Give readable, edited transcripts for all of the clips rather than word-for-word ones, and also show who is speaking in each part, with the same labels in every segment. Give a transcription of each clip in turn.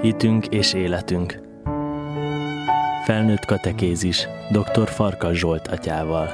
Speaker 1: Hitünk és életünk. Felnőtt katekézis dr. Farkas Zsolt atyával.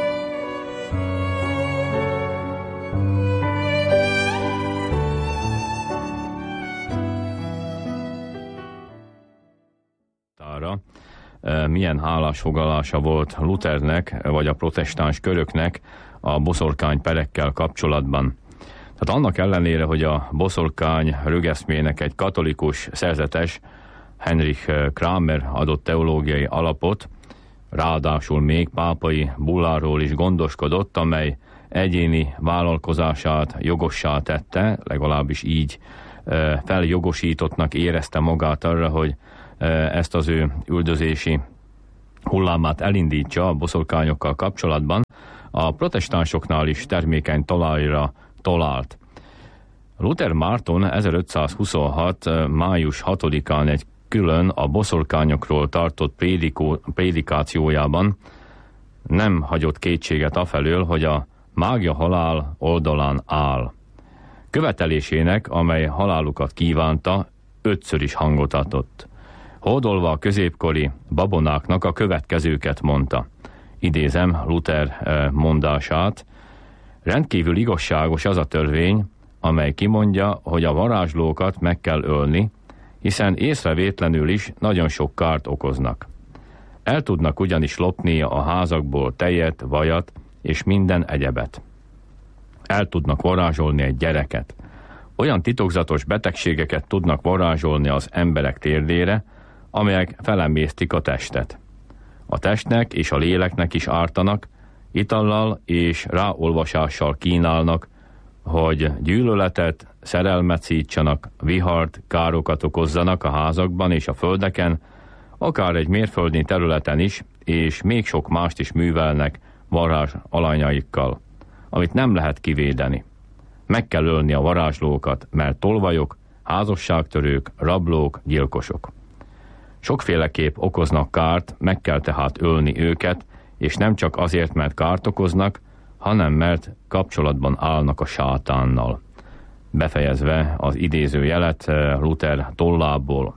Speaker 2: Milyen állásfoglalása volt Luthernek, vagy a protestáns köröknek a boszorkányperekkel kapcsolatban. Tehát annak ellenére, hogy a boszorkány rögeszmének egy katolikus szerzetes, Heinrich Kramer adott teológiai alapot, ráadásul még pápai bulláról is gondoskodott, amely egyéni vállalkozását jogossá tette, legalábbis így feljogosítottnak érezte magát arra, hogy ezt az ő üldözési hullámát elindítsa a boszorkányokkal kapcsolatban, a protestánsoknál is termékeny talajra talált. Luther Márton 1526. május 6-án egy külön a boszorkányokról tartott prédikációjában nem hagyott kétséget afelől, hogy a mágia halál oldalán áll. Követelésének, amely halálukat kívánta, 5-ször is hangot adott. Hódolva a középkori babonáknak a következőket mondta. Idézem Luther mondását: rendkívül igazságos az a törvény, amely kimondja, hogy a varázslókat meg kell ölni, hiszen észrevétlenül is nagyon sok kárt okoznak. El tudnak ugyanis lopni a házakból tejet, vajat és minden egyebet. El tudnak varázsolni egy gyereket. Olyan titokzatos betegségeket tudnak varázsolni az emberek térdére, amelyek felemésztik a testet. A testnek és a léleknek is ártanak, itallal és ráolvasással kínálnak, hogy gyűlöletet, szerelmet szítsanak, vihart, károkat okozzanak a házakban és a földeken, akár egy mérföldnyi területen is, és még sok mást is művelnek varázs alanyaikkal, amit nem lehet kivédeni. Meg kell ölni a varázslókat, mert tolvajok, házasságtörők, rablók, gyilkosok. Sokféleképp okoznak kárt, meg kell tehát ölni őket, és nem csak azért, mert kárt okoznak, hanem mert kapcsolatban állnak a sátánnal. Befejezve az idézőjelet Luther tollából.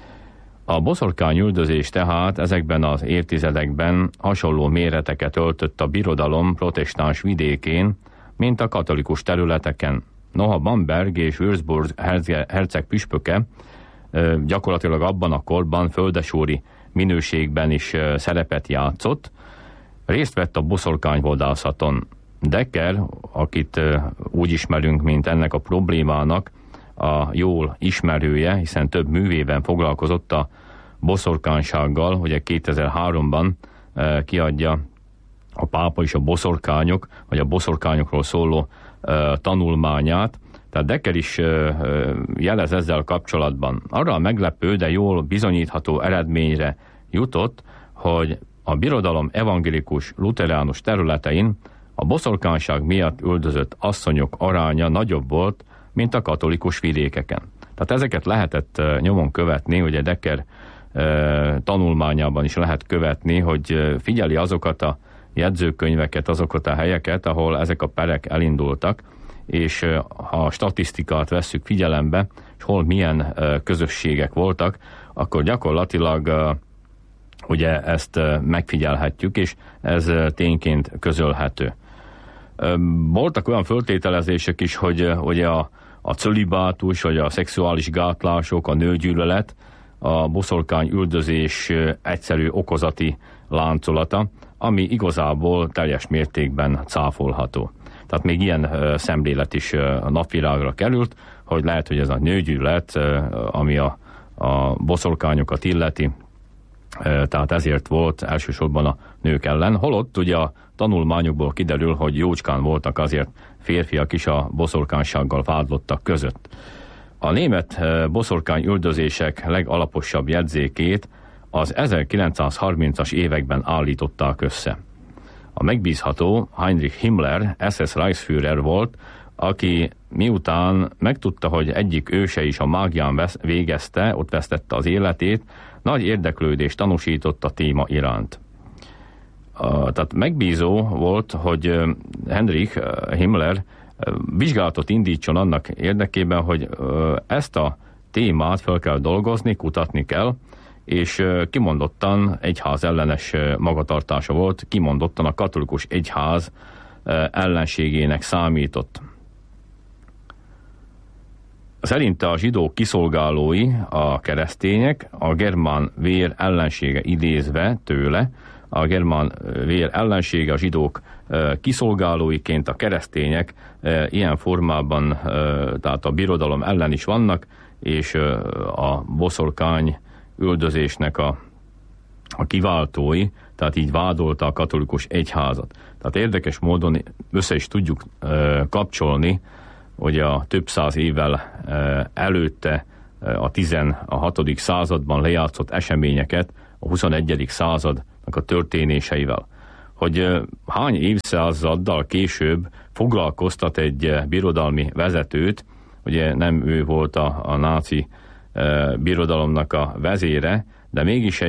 Speaker 2: A boszorkányüldözés tehát ezekben az évtizedekben hasonló méreteket öltött a birodalom protestáns vidékén, mint a katolikus területeken. Noha Bamberg és Würzburg herceg püspöke gyakorlatilag abban a korban földesúri minőségben is szerepet játszott, részt vett a boszorkányvadászaton. Decker, akit úgy ismerünk, mint ennek a problémának a jól ismerője, hiszen több művében foglalkozott a boszorkánysággal, ugye 2003-ban kiadja a pápa és a boszorkányok, vagy a boszorkányokról szóló tanulmányát. Tehát Decker is jelez ezzel kapcsolatban. Arra a meglepő, de jól bizonyítható eredményre jutott, hogy a birodalom evangélikus luteránus területein a boszorkányság miatt üldözött asszonyok aránya nagyobb volt, mint a katolikus vidékeken. Tehát ezeket lehetett nyomon követni, ugye Decker tanulmányában is lehet követni, hogy figyeli azokat a jegyzőkönyveket, azokat a helyeket, ahol ezek a perek elindultak, és ha a statisztikát vesszük figyelembe, és hol milyen közösségek voltak, akkor gyakorlatilag ugye ezt megfigyelhetjük, és ez tényként közölhető. Voltak olyan föltételezések is, hogy ugye a cölibátus, vagy a szexuális gátlások, a nőgyűlölet, a boszorkány üldözés egyszerű okozati láncolata, ami igazából teljes mértékben cáfolható. Tehát még ilyen szemlélet is a napvilágra került, hogy lehet, hogy ez a nőgyűlölet, ami a boszorkányokat illeti, tehát ezért volt elsősorban a nők ellen. Holott ugye a tanulmányokból kiderül, hogy jócskán voltak azért férfiak is a boszorkánysággal vádlottak között. A német boszorkány üldözések legalaposabb jegyzékét az 1930-as években állították össze. A megbízható Heinrich Himmler, SS Reichsführer volt, aki miután megtudta, hogy egyik őse is a mágián végezte, ott vesztette az életét, nagy érdeklődést tanúsított a téma iránt. Tehát megbízó volt, hogy Heinrich Himmler vizsgálatot indítson annak érdekében, hogy ezt a témát fel kell dolgozni, kutatni kell, és kimondottan egyház ellenes magatartása volt, kimondottan a katolikus egyház ellenségének számított. Szerinte a zsidók kiszolgálói, a keresztények, a germán vér ellensége idézve tőle, a germán vér ellensége a zsidók kiszolgálóiként, a keresztények ilyen formában, tehát a birodalom ellen is vannak, és a boszorkány üldözésnek a kiváltói, tehát így vádolta a katolikus egyházat. Tehát érdekes módon össze is tudjuk kapcsolni, hogy a több száz évvel előtte a 16. században lejátszott eseményeket a 21. századnak a történéseivel. Hogy hány évszázaddal később foglalkoztat egy birodalmi vezetőt, ugye nem ő volt a náci birodalomnak a vezére, de mégis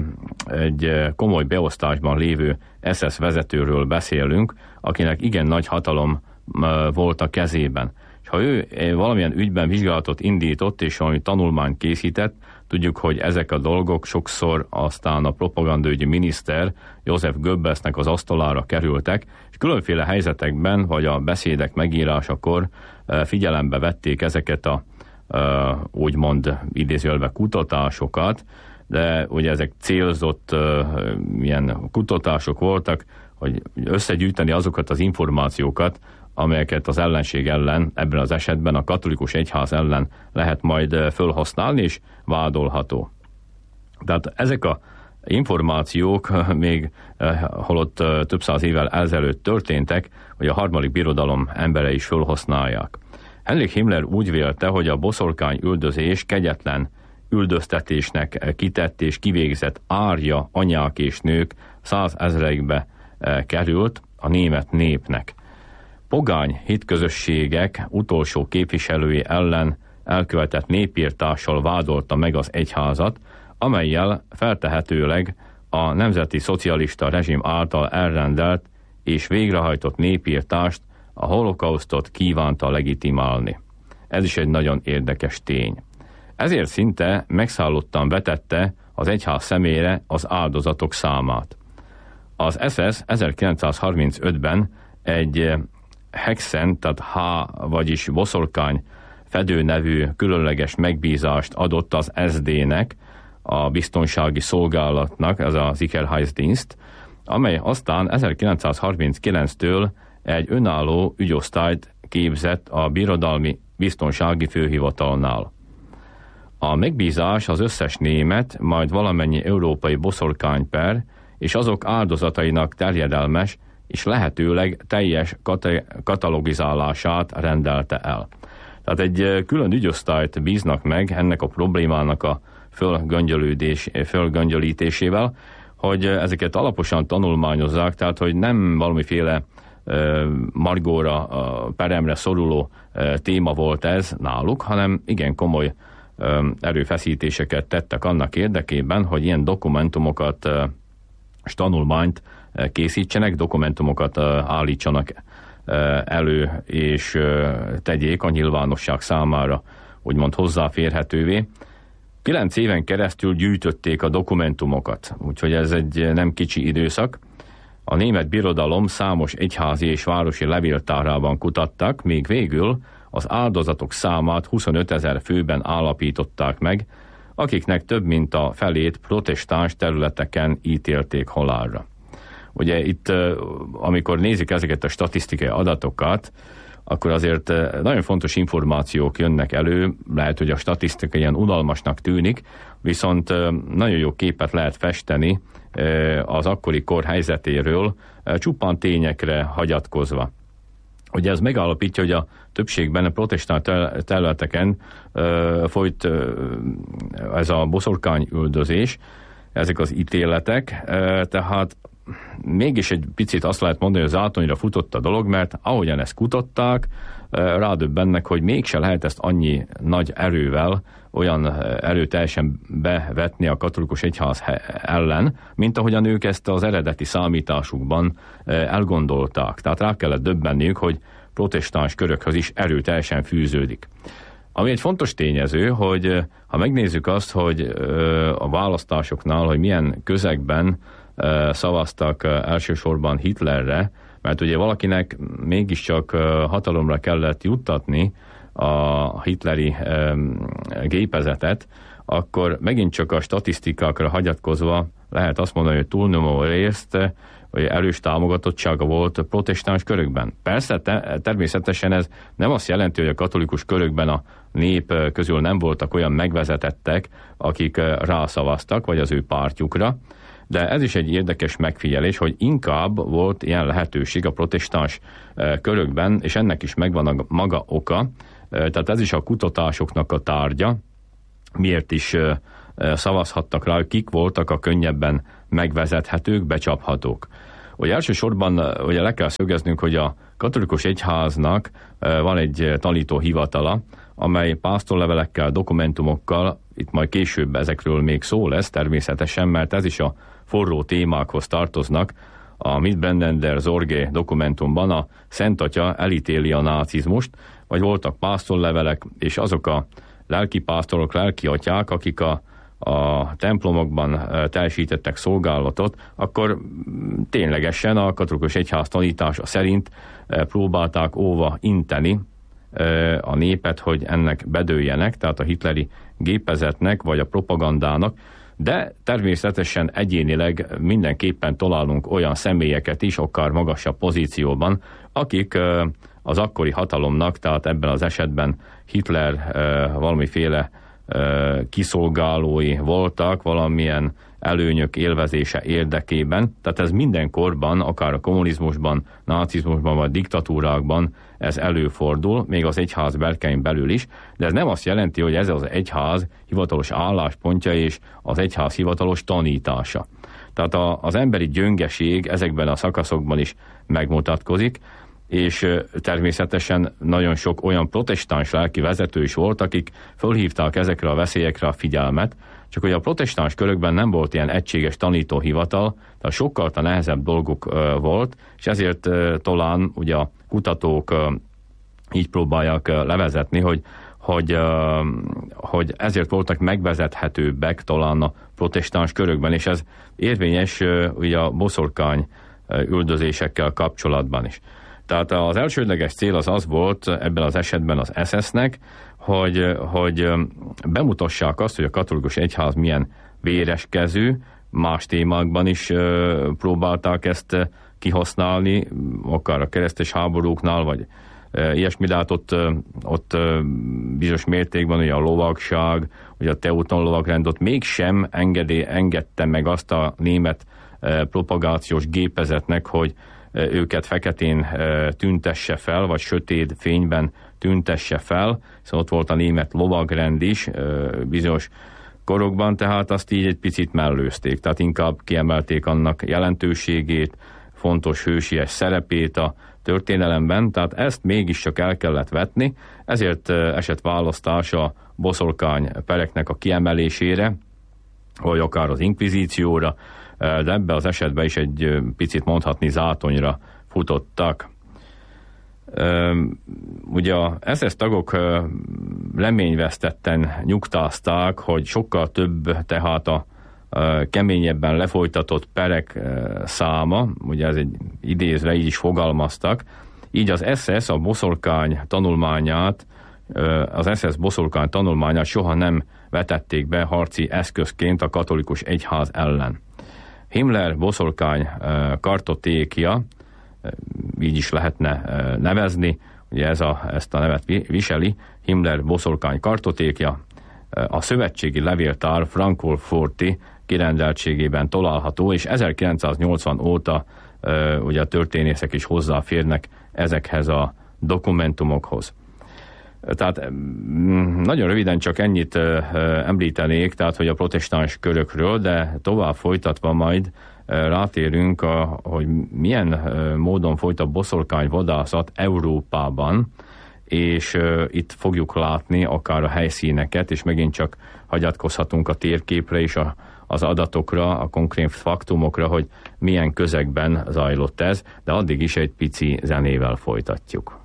Speaker 2: egy komoly beosztásban lévő SS vezetőről beszélünk, akinek igen nagy hatalom volt a kezében. És ha ő valamilyen ügyben vizsgálatot indított, és valami tanulmányt készített, tudjuk, hogy ezek a dolgok sokszor aztán a propagandőgyi miniszter József Goebbelsnek az asztalára kerültek, és különféle helyzetekben, vagy a beszédek megírásakor figyelembe vették ezeket a úgymond idézőjelbe kutatásokat, de ugye ezek célzott ilyen kutatások voltak, hogy összegyűjteni azokat az információkat, amelyeket az ellenség ellen, ebben az esetben a katolikus egyház ellen lehet majd felhasználni, és vádolható. Tehát ezek az információk még holott több száz évvel ezelőtt történtek, hogy a harmadik birodalom embere is felhasználják. Heinrich Himmler úgy vélte, hogy a boszorkány üldözés kegyetlen üldöztetésnek kitett és kivégzett árja anyák és nők 100 000-ekbe került a német népnek. Pogány hitközösségek utolsó képviselői ellen elkövetett népírtással vádolta meg az egyházat, amellyel feltehetőleg a nemzeti szocialista rezsim által elrendelt és végrehajtott népírtást, a holokausztot kívánta legitimálni. Ez is egy nagyon érdekes tény. Ezért szinte megszállottan vetette az egyház szemére az áldozatok számát. Az SS 1935-ben egy Hexen, tehát vagyis boszorkány fedő nevű különleges megbízást adott az SD-nek, a biztonsági szolgálatnak, ez a Sicherheitsdienst, amely aztán 1939-től egy önálló ügyosztályt képzett a birodalmi biztonsági főhivatalnál. A megbízás az összes német, majd valamennyi európai boszorkányper és azok áldozatainak terjedelmes és lehetőleg teljes katalogizálását rendelte el. Tehát egy külön ügyosztályt bíznak meg ennek a problémának a fölgöngyölítésével, hogy ezeket alaposan tanulmányozzák, tehát hogy nem valamiféle margóra, peremre szoruló téma volt ez náluk, hanem igen komoly erőfeszítéseket tettek annak érdekében, hogy ilyen dokumentumokat és tanulmányt készítsenek, dokumentumokat állítsanak elő, és tegyék a nyilvánosság számára úgymond hozzáférhetővé. 9 éven keresztül gyűjtötték a dokumentumokat, úgyhogy ez egy nem kicsi időszak. A német birodalom számos egyházi és városi levéltárában kutattak, még végül az áldozatok számát 25 000 főben állapították meg, akiknek több mint a felét protestáns területeken ítélték halálra. Ugye itt, amikor nézik ezeket a statisztikai adatokat, akkor azért nagyon fontos információk jönnek elő, lehet, hogy a statisztika ilyen unalmasnak tűnik, viszont nagyon jó képet lehet festeni az akkori kor helyzetéről, csupán tényekre hagyatkozva. Ugye ez megállapítja, hogy a többségben a protestáns területeken folyt ez a boszorkány üldözés, ezek az ítéletek, tehát mégis egy picit azt lehet mondani, hogy az átonyra futott a dolog, mert ahogyan ezt kutatták, rádöbbennek, hogy mégse lehet ezt annyi nagy erővel, olyan erőteljesen bevetni a katolikus egyház ellen, mint ahogyan ők ezt az eredeti számításukban elgondolták. Tehát rá kellett döbbenniük, hogy protestáns körökhöz is erőteljesen fűződik. Ami egy fontos tényező, hogy ha megnézzük azt, hogy a választásoknál, hogy milyen közegben szavaztak elsősorban Hitlerre, mert ugye valakinek mégiscsak hatalomra kellett juttatni a hitleri gépezetet, akkor megint csak a statisztikákra hagyatkozva lehet azt mondani, hogy túlnyomó részt hogy erős támogatottsága volt a protestáns körökben. Persze, természetesen ez nem azt jelenti, hogy a katolikus körökben a nép közül nem voltak olyan megvezetettek, akik rászavaztak, vagy az ő pártjukra, de ez is egy érdekes megfigyelés, hogy inkább volt ilyen lehetőség a protestáns körökben, és ennek is megvan a maga oka, tehát ez is a kutatásoknak a tárgya, miért is szavazhattak rá, kik voltak a könnyebben megvezethetők, becsaphatók. Ugye elsősorban ugye le kell szögeznünk, hogy a katolikus egyháznak van egy tanítóhivatala, amely pásztorlevelekkel, dokumentumokkal, itt majd később ezekről még szó lesz természetesen, mert ez is a forró témákhoz tartoznak. A Mitbranden der Sorge dokumentumban a Szent Atya elítéli a nácizmust, vagy voltak pásztorlevelek, és azok a lelkipásztorok, lelkiatyák, akik a templomokban teljesítettek szolgálatot, akkor ténylegesen a katolikus egyház tanítása szerint próbálták óva inteni a népet, hogy ennek bedőljenek, tehát a hitleri gépezetnek vagy a propagandának, de természetesen egyénileg mindenképpen találunk olyan személyeket is, akár magasabb pozícióban, akik az akkori hatalomnak, tehát ebben az esetben Hitler valamiféle kiszolgálói voltak valamilyen előnyök élvezése érdekében. Tehát ez mindenkorban, akár a kommunizmusban, nácizmusban vagy diktatúrákban ez előfordul, még az egyház berkein belül is, de ez nem azt jelenti, hogy ez az egyház hivatalos álláspontja és az egyház hivatalos tanítása. Tehát az emberi gyöngeség ezekben a szakaszokban is megmutatkozik, és természetesen nagyon sok olyan protestáns lelki vezető is volt, akik fölhívták ezekre a veszélyekre a figyelmet, csak hogy a protestáns körökben nem volt ilyen egységes tanítóhivatal, tehát sokkal nehezebb dolguk volt, és ezért talán ugye a kutatók így próbálják levezetni, hogy ezért voltak megvezethetőbbek talán a protestáns körökben, és ez érvényes ugye a boszorkány üldözésekkel kapcsolatban is. Tehát az elsődleges cél az volt ebben az esetben az SS-nek, hogy bemutassák azt, hogy a katolikus egyház milyen véreskezű, más témákban is próbálták ezt kihasználni, akár a keresztes háborúknál, vagy ilyesmi, de ott bizonyos mértékben ugye a lovagság, ugye a teuton lovagrend ott mégsem engedte meg azt a német propagációs gépezetnek, hogy őket feketén tüntesse fel, vagy sötét fényben tüntesse fel, hiszen ott volt a német lovagrend is bizonyos korokban, tehát azt így egy picit mellőzték, tehát inkább kiemelték annak jelentőségét, fontos hősies szerepét a történelemben, tehát ezt mégiscsak el kellett vetni, ezért esett választás a boszorkány pereknek a kiemelésére, vagy akár az inkvizícióra, de ebben az esetben is egy picit mondhatni zátonyra futottak. Ugye a SS tagok reményvesztetten nyugtázták, hogy sokkal több tehát a keményebben lefolytatott perek száma, ugye ez egy idézve így is fogalmaztak, így az SS a boszorkány tanulmányát, az SS boszorkány tanulmányát soha nem vetették be harci eszközként a katolikus egyház ellen. Himmler boszorkány kartotékja, így is lehetne nevezni, ugye ezt a nevet viseli, Himmler boszorkány kartotékja, a szövetségi levéltár Frankfurti kirendeltségében található, és 1980 óta ugye a történészek is hozzáférnek ezekhez a dokumentumokhoz. Tehát nagyon röviden csak ennyit említenék, tehát hogy a protestáns körökről, de tovább folytatva majd rátérünk, hogy milyen módon folyt a boszorkányvadászat Európában, és itt fogjuk látni akár a helyszíneket, és megint csak hagyatkozhatunk a térképre és az adatokra, a konkrét faktumokra, hogy milyen közegben zajlott ez, de addig is egy pici zenével folytatjuk.